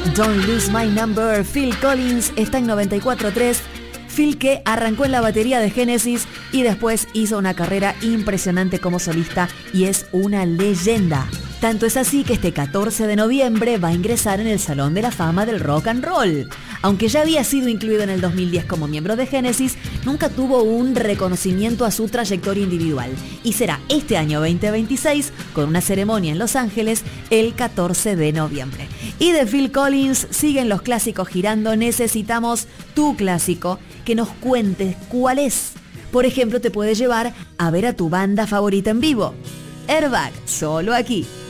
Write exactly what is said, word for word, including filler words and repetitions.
Don't Lose My Number, Phil Collins, está en noventa y cuatro punto tres. Phil, que arrancó en la batería de Genesis y después hizo una carrera impresionante como solista y es una leyenda. Tanto es así que este catorce de noviembre va a ingresar en el Salón de la Fama del Rock and Roll. Aunque ya había sido incluido en el dos mil diez como miembro de Genesis, nunca tuvo un reconocimiento a su trayectoria individual. Y será este año veinte veintiséis, con una ceremonia en Los Ángeles, el catorce de noviembre. Y de Phil Collins siguen los clásicos girando. Necesitamos tu clásico, que nos cuentes cuál es. Por ejemplo, te puede llevar a ver a tu banda favorita en vivo. Airbag, solo aquí.